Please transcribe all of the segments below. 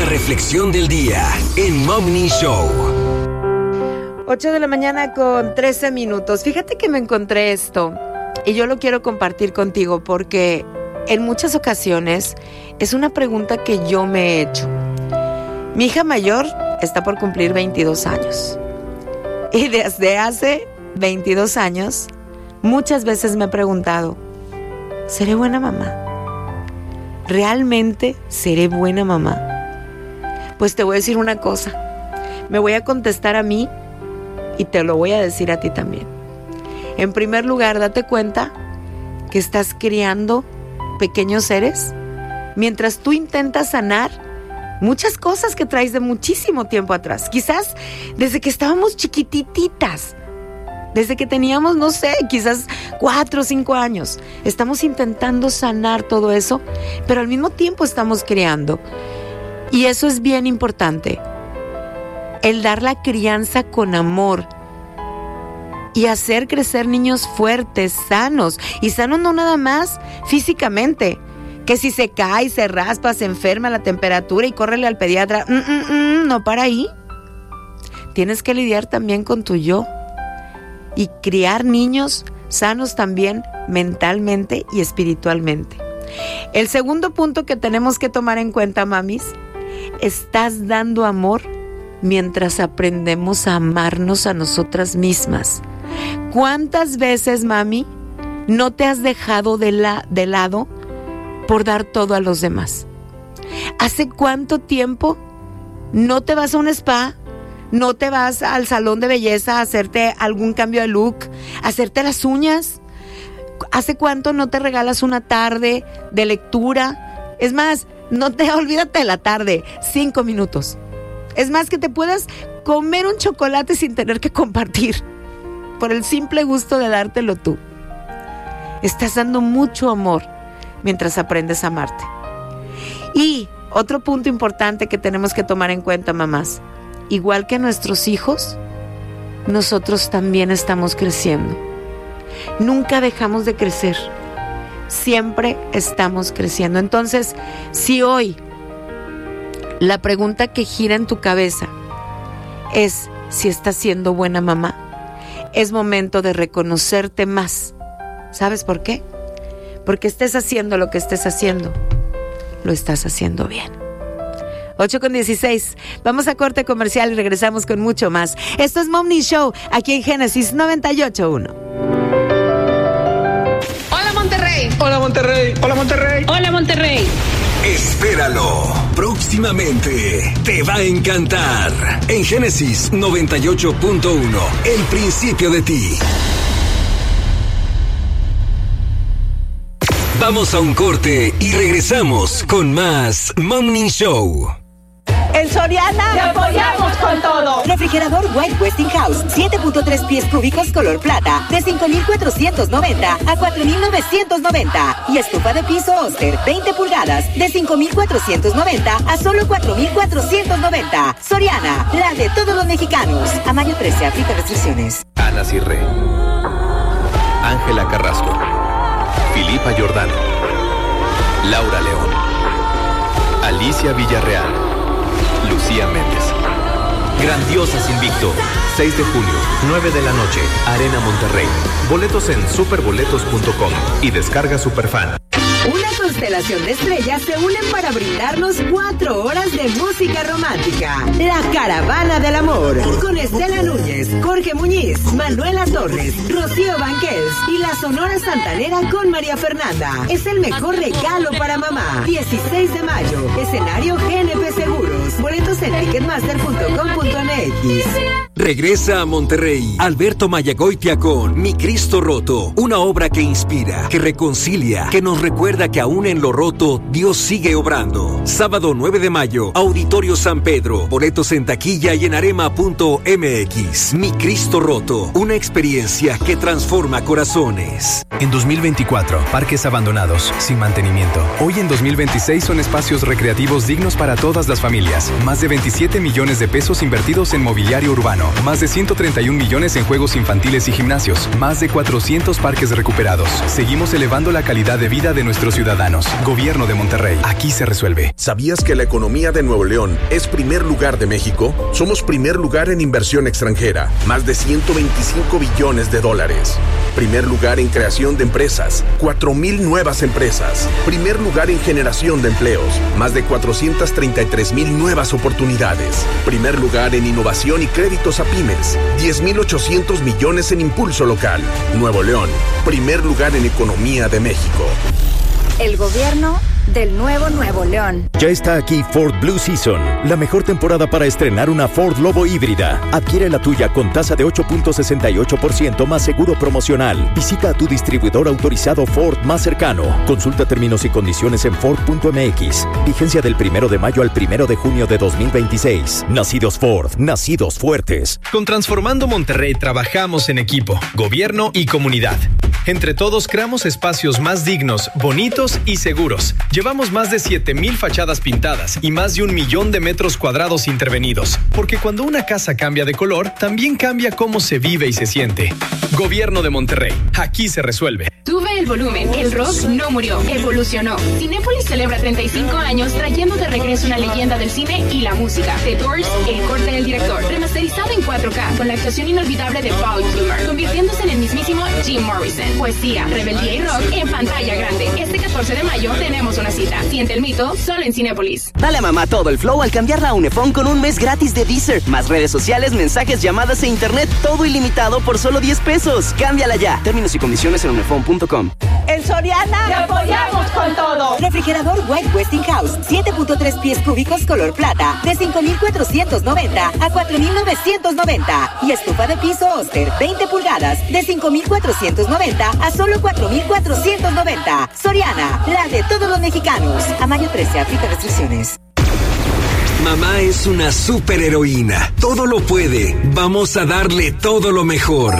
reflexión del día en Momni Show. 8 de la mañana con 13 minutos. Fíjate que me encontré esto y yo lo quiero compartir contigo porque en muchas ocasiones es una pregunta que yo me he hecho. Mi hija mayor está por cumplir 22 años. Y desde hace 22 años, muchas veces me he preguntado, ¿seré buena mamá? ¿Realmente seré buena mamá? Pues te voy a decir una cosa. Me voy a contestar a mí y te lo voy a decir a ti también. En primer lugar, date cuenta que estás criando pequeños seres mientras tú intentas sanar muchas cosas que traes de muchísimo tiempo atrás. Quizás desde que estábamos chiquititas, desde que teníamos, no sé, quizás 4 o 5 años. Estamos intentando sanar todo eso, pero al mismo tiempo estamos criando. Y eso es bien importante. El dar la crianza con amor y hacer crecer niños fuertes, sanos. Y sanos no nada más físicamente. Que si se cae, se raspa, se enferma la temperatura y córrele al pediatra. No para ahí. Tienes que lidiar también con tu yo. Y criar niños sanos también mentalmente y espiritualmente. El segundo punto que tenemos que tomar en cuenta, mamis, estás dando amor mientras aprendemos a amarnos a nosotras mismas. ¿Cuántas veces, mami, no te has dejado de lado por dar todo a los demás? ¿Hace cuánto tiempo no te vas a un spa? ¿No te vas al salón de belleza a hacerte algún cambio de look? ¿A hacerte las uñas? ¿Hace cuánto no te regalas una tarde de lectura? Es más, olvídate de la tarde, 5 minutos. Es más, que te puedas comer un chocolate sin tener que compartir, por el simple gusto de dártelo tú. Estás dando mucho amor mientras aprendes a amarte. Y otro punto importante que tenemos que tomar en cuenta, mamás, igual que nuestros hijos, nosotros también estamos creciendo. Nunca dejamos de crecer. Siempre estamos creciendo. Entonces, si hoy la pregunta que gira en tu cabeza es si estás siendo buena mamá, es momento de reconocerte más. ¿Sabes por qué? Porque estés haciendo lo que estés haciendo, lo estás haciendo bien. 8:16. Vamos a corte comercial y regresamos con mucho más. Esto es Momni Show, aquí en Génesis 98.1. Hola Monterrey. Hola Monterrey. Hola Monterrey. Hola Monterrey. Espéralo. Próximamente te va a encantar. En Génesis 98.1, el principio de ti. Vamos a un corte y regresamos con más Momni Show. En Soriana ¡te apoyamos con todo! Refrigerador White Westinghouse 7.3 pies cúbicos color plata de 5,490 a 4,990 y estufa de piso Oster 20 pulgadas de 5,490 a solo 4,490. Soriana, la de todos los mexicanos. A mayo 13, aplica restricciones. Ana Cirré, Ángela Carrasco, Filipa Giordano, Laura León, Alicia Villarreal, Lucía Méndez. Grandiosas Invicto, 6 de junio, 9 de la noche, Arena Monterrey. Boletos en superboletos.com y descarga Superfan. Una constelación de estrellas se unen para brindarnos 4 horas de música romántica. La Caravana del Amor, con Estela Núñez, Jorge Muñiz, Manuela Torres, Rocío Banquels y la Sonora Santanera con María Fernanda. Es el mejor regalo para mamá. 16 de mayo, escenario GNP Seguros. Boletos en ticketmaster.com.mx. Regresa a Monterrey Alberto Mayagoitia con Mi Cristo Roto, una obra que inspira, que reconcilia, que nos recuerda que aún en lo roto Dios sigue obrando. Sábado 9 de mayo, Auditorio San Pedro. Boletos en taquilla y en arema.mx. Mi Cristo Roto, una experiencia que transforma corazones. En 2024, parques abandonados, sin mantenimiento. Hoy en 2026 son espacios recreativos dignos para todas las familias. áreas, más de 27 millones de pesos invertidos en mobiliario urbano, más de 131 millones en juegos infantiles y gimnasios, más de 400 parques recuperados. Seguimos elevando la calidad de vida de nuestros ciudadanos. Gobierno de Monterrey, aquí se resuelve. ¿Sabías que la economía de Nuevo León es primer lugar de México? Somos primer lugar en inversión extranjera, más de 125 billones de dólares. Primer lugar en creación de empresas, 4,000 nuevas empresas. Primer lugar en generación de empleos, más de 433,000 nuevas oportunidades. Primer lugar en innovación y créditos a pymes, 10,800 millones en impulso local. Nuevo León, primer lugar en economía de México. El gobierno del nuevo Nuevo León. Ya está aquí Ford Blue Season, la mejor temporada para estrenar una Ford Lobo híbrida. Adquiere la tuya con tasa de 8.68% más seguro promocional. Visita a tu distribuidor autorizado Ford más cercano. Consulta términos y condiciones en Ford.mx. Vigencia del 1 de mayo al 1 de junio de 2026. Nacidos Ford, nacidos fuertes. Con Transformando Monterrey trabajamos en equipo, gobierno y comunidad. Entre todos creamos espacios más dignos, bonitos y seguros. Llevamos más de 7,000 fachadas pintadas y más de 1 millón de metros cuadrados intervenidos. Porque cuando una casa cambia de color, también cambia cómo se vive y se siente. Gobierno de Monterrey, aquí se resuelve. Sube el volumen, el rock no murió, evolucionó. Cinépolis celebra 35 años trayendo de regreso una leyenda del cine y la música. The Doors, El corte del director, remasterizado en 4K con la actuación inolvidable de Paul Plummer, convirtiéndose en el mismísimo Jim Morrison. Poesía, rebeldía y rock en pantalla grande. Este 14 de mayo tenemos una cita. Siente el mito solo en Cinépolis. Dale a mamá todo el flow al cambiarla a Unifón con un mes gratis de Deezer. Más redes sociales, mensajes, llamadas e internet, todo ilimitado por solo 10 pesos. Cámbiala ya. Términos y condiciones en unifón.com. En Soriana ¡te apoyamos con todo! Refrigerador White Westinghouse, 7.3 pies cúbicos color plata, de 5,490 a 4,990. Y estufa de piso Oster, 20 pulgadas, de 5,490 a solo 4,490. Soriana, la de todos los mexicanos. A mayo 13, aplica restricciones. Mamá es una superheroína. Todo lo puede. Vamos a darle todo lo mejor.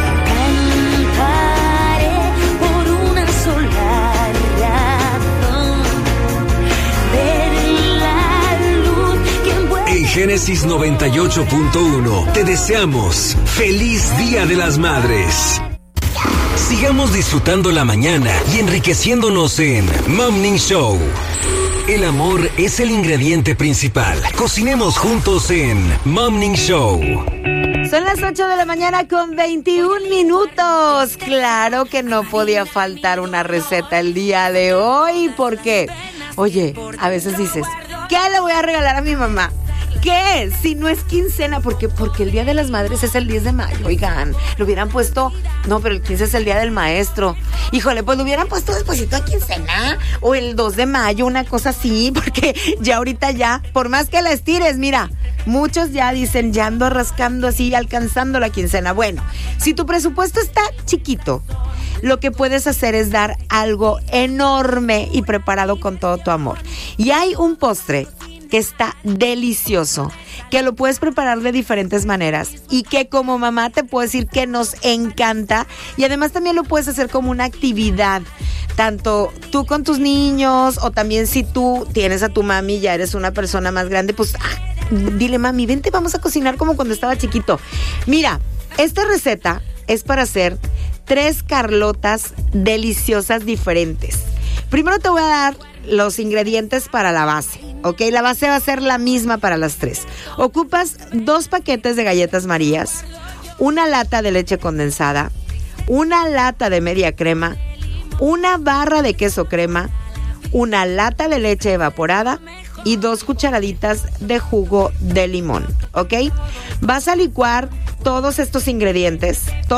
En Génesis 98.1 te deseamos feliz Día de las Madres. Sigamos disfrutando la mañana y enriqueciéndonos en Morning Show. El amor es el ingrediente principal. Cocinemos juntos en Morning Show. Son las 8 de la mañana con 21 minutos. Claro que no podía faltar una receta el día de hoy porque, oye, a veces dices, ¿qué le voy a regalar a mi mamá? ¿Qué? Si no es quincena, porque el Día de las Madres es el 10 de mayo, oigan, lo hubieran puesto, no, pero el 15 es el Día del Maestro. Híjole, pues lo hubieran puesto despuesito a quincena, o el 2 de mayo, una cosa así, porque ya ahorita ya, por más que la estires, mira, muchos ya dicen, ya ando rascando así, alcanzando la quincena. Bueno, si tu presupuesto está chiquito, lo que puedes hacer es dar algo enorme y preparado con todo tu amor. Y hay un postre que está delicioso, que lo puedes preparar de diferentes maneras y que como mamá te puedo decir que nos encanta, y además también lo puedes hacer como una actividad, tanto tú con tus niños o también si tú tienes a tu mami y ya eres una persona más grande, pues dile, mami, vente, vamos a cocinar como cuando estaba chiquito. Mira, esta receta es para hacer 3 carlotas deliciosas diferentes. Primero te voy a dar los ingredientes para la base, ¿ok? La base va a ser la misma para las 3. Ocupas 2 paquetes de galletas Marías, una lata de leche condensada, una lata de media crema, una barra de queso crema, una lata de leche evaporada y 2 cucharaditas de jugo de limón, ¿ok? Vas a licuar todos estos ingredientes,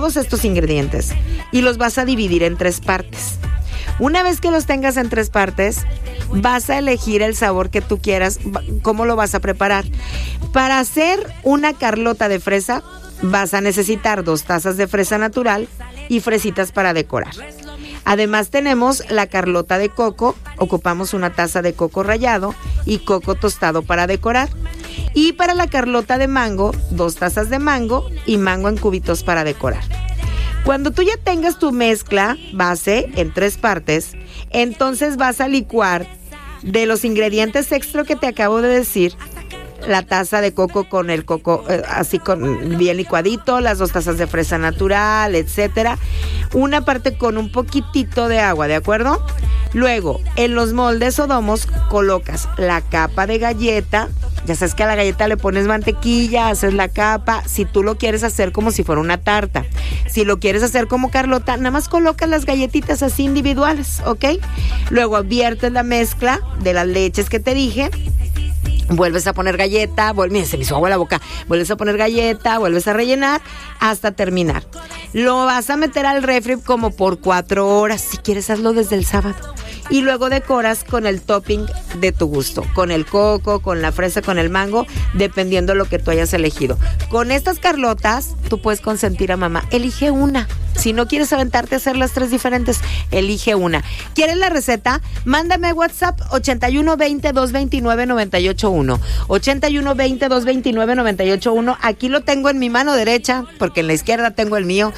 y los vas a dividir en 3 partes. Una vez que los tengas en 3 partes, vas a elegir el sabor que tú quieras, cómo lo vas a preparar. Para hacer una carlota de fresa, vas a necesitar 2 tazas de fresa natural y fresitas para decorar. Además tenemos la carlota de coco, ocupamos una taza de coco rallado y coco tostado para decorar. Y para la carlota de mango, 2 tazas de mango y mango en cubitos para decorar. Cuando tú ya tengas tu mezcla base en 3 partes, entonces vas a licuar de los ingredientes extra que te acabo de decir, la taza de coco con el coco así con bien licuadito, las 2 tazas de fresa natural, etcétera. Una parte con un poquitito de agua, ¿de acuerdo? Luego, en los moldes o domos colocas la capa de galleta. Ya sabes que a la galleta le pones mantequilla, haces la capa. Si tú lo quieres hacer como si fuera una tarta, si lo quieres hacer como Carlota, nada más colocas las galletitas así individuales, ¿ok? Luego viertes la mezcla de las leches que te dije. Vuelves a poner galleta, miren, se me hizo agua la boca. Vuelves a poner galleta, vuelves a rellenar hasta terminar. Lo vas a meter al refri como por 4 horas. Si quieres, hazlo desde el sábado. Y luego decoras con el topping de tu gusto, con el coco, con la fresa, con el mango, dependiendo lo que tú hayas elegido. Con estas Carlotas, tú puedes consentir a mamá. Elige una. Si no quieres aventarte a hacer las 3 diferentes, elige una. ¿Quieres la receta? Mándame WhatsApp 8120-229-981. 8120-229-981. Aquí lo tengo en mi mano derecha, porque en la izquierda tengo el mío.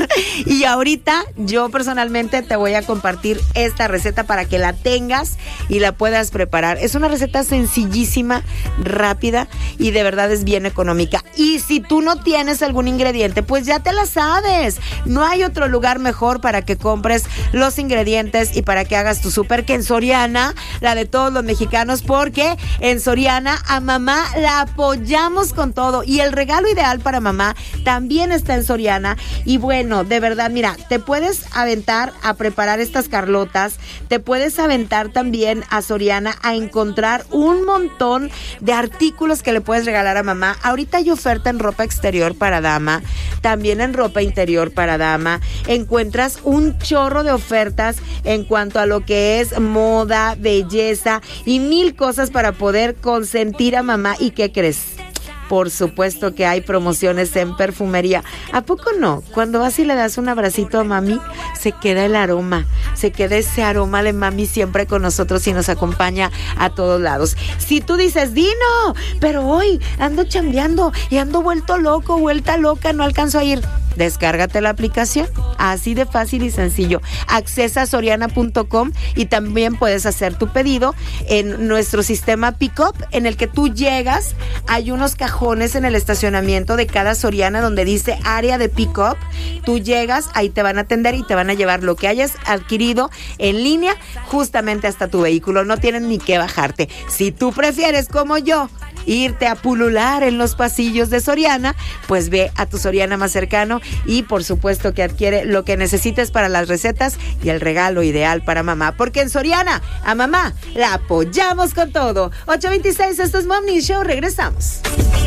Y ahorita yo personalmente te voy a compartir esta receta para que la tengas y la puedas preparar. Es una receta sencillísima, rápida y de verdad es bien económica. Y si tú no tienes algún ingrediente, pues ya te la sabes. No hay otro lugar mejor para que compres los ingredientes y para que hagas tu súper que en Soriana, la de todos los mexicanos, porque en Soriana a mamá la apoyamos con todo y el regalo ideal para mamá también está en Soriana. Y bueno, de verdad, mira, te puedes aventar a preparar estas Carlotas, te puedes aventar también a Soriana a encontrar un montón de artículos que le puedes regalar a mamá. Ahorita hay oferta en ropa exterior para dama, también en ropa interior para dama. Encuentras un chorro de ofertas en cuanto a lo que es moda, belleza y 1000 cosas para poder consentir a mamá. ¿Y qué crees? Por supuesto que hay promociones en perfumería. ¿A poco no? Cuando vas y le das un abracito a mami, se queda el aroma. Se queda ese aroma de mami siempre con nosotros y nos acompaña a todos lados. Si tú dices, Dino, pero hoy ando chambeando y ando vuelta loca, no alcanzo a ir. Descárgate la aplicación, así de fácil y sencillo. Accesa a soriana.com y también puedes hacer tu pedido en nuestro sistema Pickup, en el que tú llegas, hay unos cajones en el estacionamiento de cada Soriana donde dice área de Pickup. Tú llegas, ahí te van a atender y te van a llevar lo que hayas adquirido en línea justamente hasta tu vehículo. No tienen ni que bajarte. Si tú prefieres, como yo, irte a pulular en los pasillos de Soriana, pues ve a tu Soriana más cercano y por supuesto que adquiere lo que necesites para las recetas y el regalo ideal para mamá, porque en Soriana a mamá la apoyamos con todo. 8:26, esto es Mom News Show, regresamos.